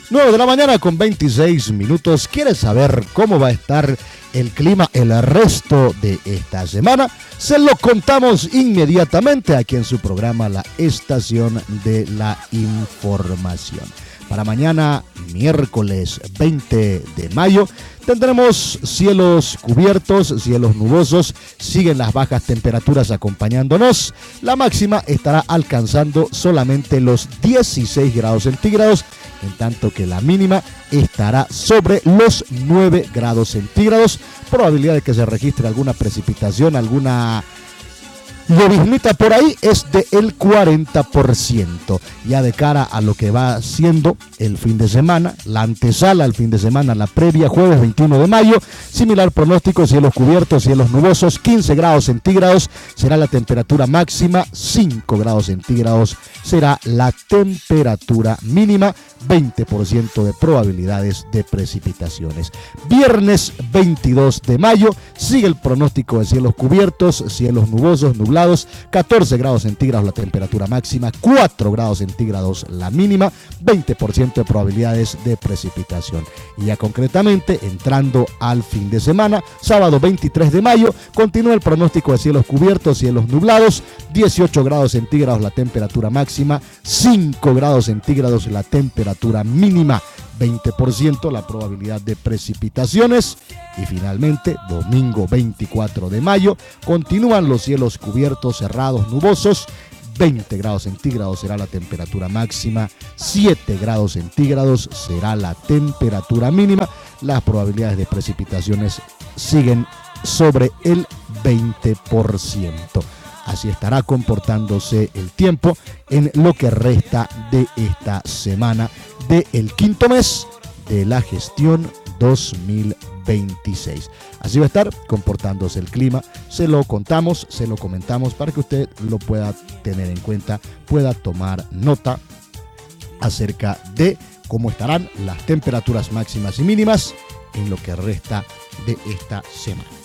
9 de la mañana con 26 minutos. ¿Quieres saber cómo va a estar el clima el resto de esta semana? Se lo contamos inmediatamente aquí en su programa La Estación de la Información. Para mañana, miércoles 20 de mayo, tendremos cielos cubiertos, cielos nubosos, siguen las bajas temperaturas acompañándonos. La máxima estará alcanzando solamente los 16 grados centígrados, en tanto que la mínima estará sobre los 9 grados centígrados. Probabilidad de que se registre alguna precipitación, alguna lloviznita por ahí es del 40%. Ya de cara a lo que va siendo el fin de semana, la antesala al fin de semana, la previa, jueves 21 de mayo, similar pronóstico, cielos cubiertos, cielos nubosos, 15 grados centígrados será la temperatura máxima, 5 grados centígrados será la temperatura mínima, 20% de probabilidades de precipitaciones. Viernes 22 de mayo, sigue el pronóstico de cielos cubiertos, cielos nubosos, nublados, 14 grados centígrados la temperatura máxima, 4 grados centígrados la mínima, 20% de probabilidades de precipitación. Y ya concretamente, entrando al fin de semana, sábado 23 de mayo, continúa el pronóstico de cielos cubiertos, cielos nublados, 18 grados centígrados la temperatura máxima, 5 grados centígrados la temperatura mínima, 20% la probabilidad de precipitaciones. Y finalmente, domingo 24 de mayo, continúan los cielos cubiertos, cerrados, nubosos, 20 grados centígrados será la temperatura máxima, 7 grados centígrados será la temperatura mínima. Las probabilidades de precipitaciones siguen sobre el 20%. Así estará comportándose el tiempo en lo que resta de esta semana del quinto mes de la gestión 2026. Así va a estar comportándose el clima. Se lo contamos, se lo comentamos para que usted lo pueda tener en cuenta, pueda tomar nota acerca de cómo estarán las temperaturas máximas y mínimas en lo que resta de esta semana.